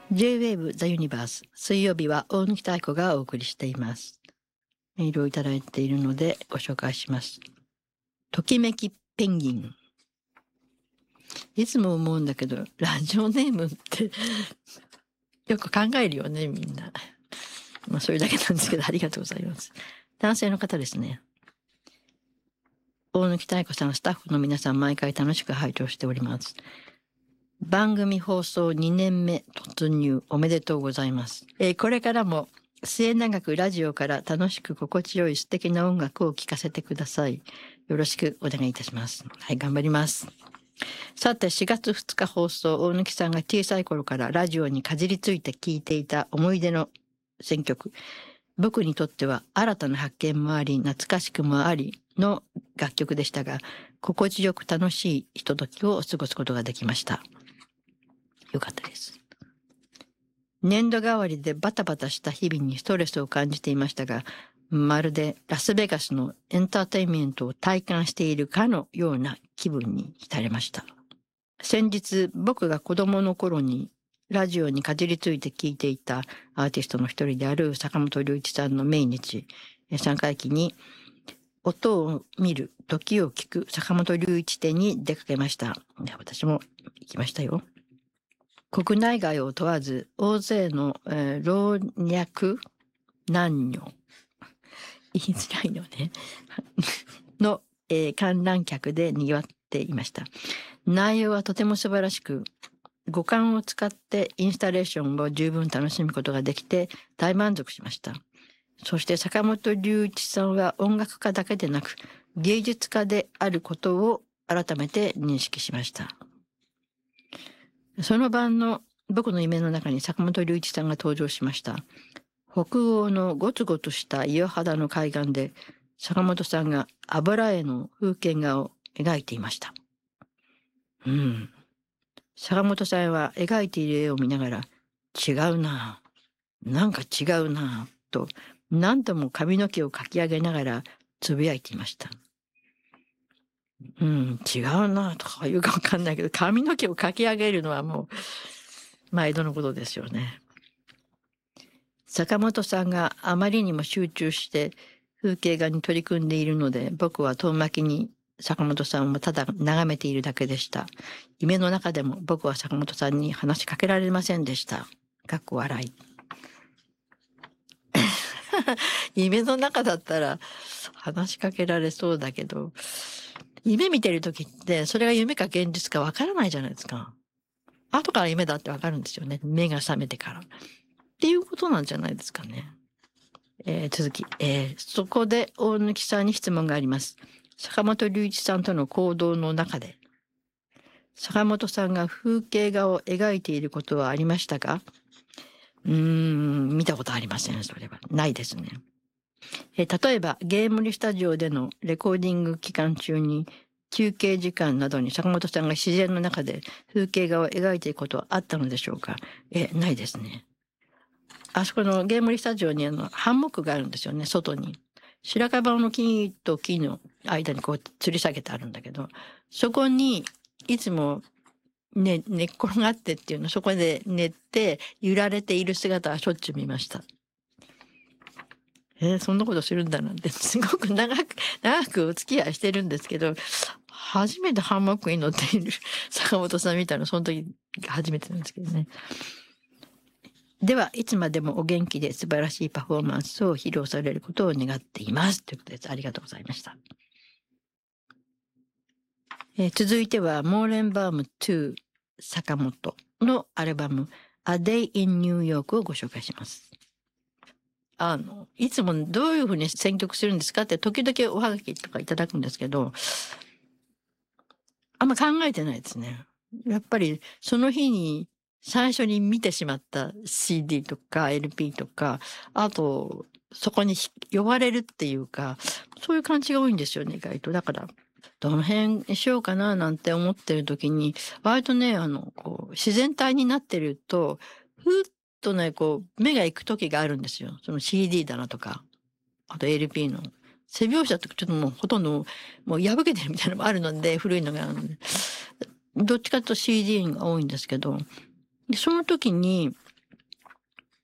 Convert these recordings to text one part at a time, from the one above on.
J-Wave The Universe 水曜日は大貫妙子がお送りしています。メールをいただいているのでご紹介します。ときめきペンギン。いつも思うんだけどラジオネームってよく考えるよねみんな。それだけなんですけどありがとうございます。男性の方ですね。大貫妙子さん、スタッフの皆さん、毎回楽しく拝聴しております。番組放送2年目突入おめでとうございます。これからも末永くラジオから楽しく心地よい素敵な音楽を聴かせてください。よろしくお願いいたします。はい、頑張ります。さて、4月2日放送、大貫さんが小さい頃からラジオにかじりついて聴いていた思い出の選曲。僕にとっては新たな発見もあり、懐かしくもありの楽曲でしたが、心地よく楽しいひとときを過ごすことができました。よかったです。年度替わりでバタバタした日々にストレスを感じていましたが、まるでラスベガスのエンターテインメントを体感しているかのような気分に浸れました。先日、僕が子供の頃にラジオにかじりついて聴いていたアーティストの一人である坂本龍一さんの命日、三回忌に音を見る、時を聞く坂本龍一展に出かけました。私も行きましたよ。国内外を問わず大勢の、老若男女言いづらいのねの、観覧客で賑わっていました。内容はとても素晴らしく、五感を使ってインスタレーションを十分楽しむことができて大満足しました。そして坂本龍一さんは音楽家だけでなく芸術家であることを改めて認識しました。その晩の僕の夢の中に坂本龍一さんが登場しました。北欧のゴツゴツした岩肌の海岸で坂本さんが油絵の風景画を描いていました。坂本さんは描いている絵を見ながら違うなぁ、なんか違うなぁと何度も髪の毛をかき上げながらつぶやいていました。違うなぁとか言うかわかんないけど髪の毛をかき上げるのはもう毎度のことですよね。坂本さんがあまりにも集中して風景画に取り組んでいるので僕は遠巻きに坂本さんをただ眺めているだけでした。夢の中でも僕は坂本さんに話しかけられませんでした。かっこ笑い。夢の中だったら話しかけられそうだけど、夢見てる時ってそれが夢か現実かわからないじゃないですか。後から夢だってわかるんですよね。目が覚めてから。っていうことなんじゃないですかね。続き、そこで大貫さんに質問があります。坂本龍一さんとの行動の中で、坂本さんが風景画を描いていることはありましたか？見たことありません。それはないですね。例えばゲームリスタジオでのレコーディング期間中に休憩時間などに坂本さんが自然の中で風景画を描いていることはあったのでしょうか？ないですね。あそこのゲームリスタジオにハンモックがあるんですよね、外に。白樺の木と木の間にこう吊り下げてあるんだけど、そこにいつも寝っ転がってっていうの、そこで寝て揺られている姿はしょっちゅう見ました。そんなことするんだなんて、すごく長くお付き合いしてるんですけど、初めてハンモックに乗っている坂本さん見たの、その時が初めてなんですけどね。では、いつまでもお元気で素晴らしいパフォーマンスを披露されることを願っています。ということです。ありがとうございました。続いては、モーレンバーム2坂本のアルバム A Day in New York をご紹介します。いつもどういうふうに選曲するんですかって時々おはがきとかいただくんですけど、あんま考えてないですね。やっぱりその日に最初に見てしまった CD とか LP とか、あとそこに呼ばれるっていうか、そういう感じが多いんですよね、意外と。だから、どの辺にしようかななんて思ってる時に、割とね、こう自然体になってると、ふっとね、こう目が行く時があるんですよ。その CD だなとか、あと LP の。背拍子だとちょっともうほとんどもう破けてるみたいなのもあるので、古いのがあるので。どっちかというと CD が多いんですけど、でその時に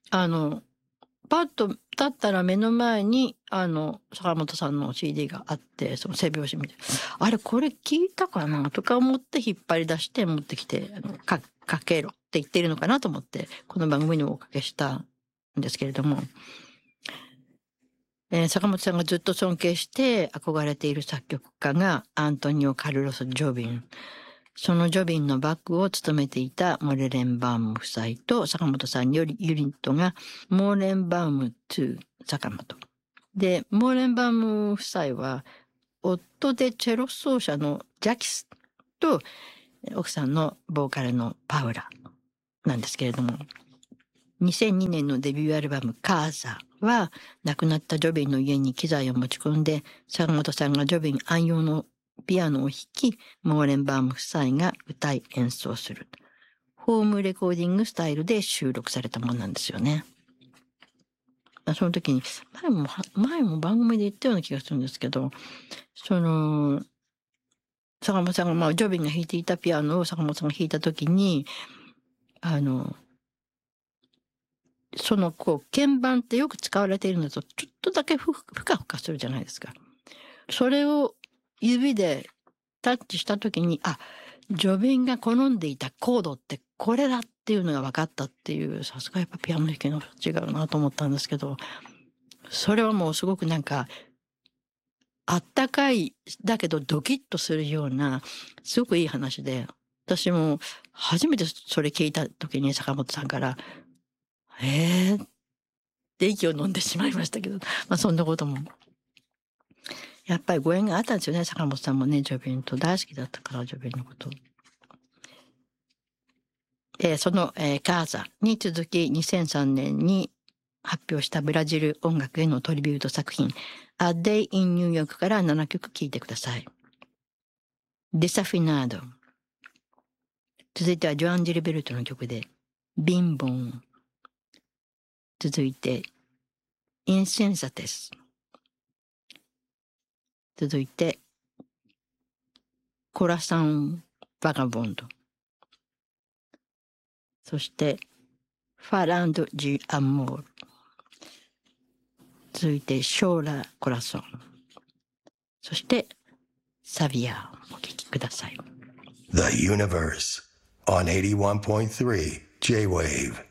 パッと立ったら目の前に坂本さんの CD があって、その背拍子見て、あれこれ聞いたかなとか思って引っ張り出して持ってきてかけろって言ってるのかなと思ってこの番組におかけしたんですけれども、坂本さんがずっと尊敬して憧れている作曲家がアントニオ・カルロス・ジョビン。そのジョビンのバックを務めていたモレレンバウム夫妻と坂本さんによりユニットがモーレンバウム2坂本。で、モーレンバウム夫妻は夫でチェロ奏者のジャキスと奥さんのボーカルのパウラなんですけれども、2002年のデビューアルバムカーザは亡くなったジョビンの家に機材を持ち込んで、坂本さんがジョビン愛用のピアノを弾き、モーレンバウム夫妻が歌い演奏する。ホームレコーディングスタイルで収録されたものなんですよね。その時に、前も番組で言ったような気がするんですけど、坂本さんが、ジョビンが弾いていたピアノを坂本さんが弾いた時に、鍵盤ってよく使われているのと、ちょっとだけふかふかするじゃないですか。それを指でタッチした時に、ジョビンが好んでいたコードってこれだっていうのが分かったっていう、さすがやっぱピアノ弾きの違うなと思ったんですけど、それはもうすごくあったかい、だけどドキッとするような、すごくいい話で、私も初めてそれ聞いた時に坂本さんから、って息を飲んでしまいましたけど、そんなことも。やっぱりご縁があったんですよね、坂本さんもね、ジョビンと大好きだったから、ジョビンのこと。その、カーザに続き2003年に発表したブラジル音楽へのトリビュート作品、A Day in New York から7曲聴いてください。デサフィナード。続いてはジョアン・ジルベルトの曲で、ビンボン。続いて、インセンサテス。続いて、コラサン・バガボンド。そして、ファランド・ジ・アモール。続いて、ショーラ・コラソン。そして、サビアお聴きください。 The Universe on 81.3 J-Wave